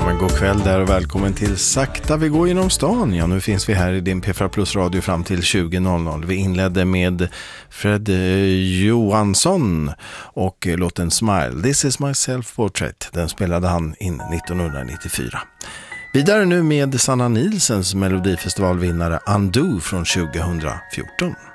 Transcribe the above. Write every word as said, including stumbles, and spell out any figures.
men god kväll där och välkommen till Sakta vi går genom stan. Ja, nu finns vi här i din P fyra Plus radio fram till tjugo noll noll. Vi inledde med Fred Johansson och låten Smile. This is my self-portrait. Den spelade han in nittonhundranittiofyra. Vidare nu med Sanna Nilsens melodifestivalvinnare Undo från tjugohundrafjorton.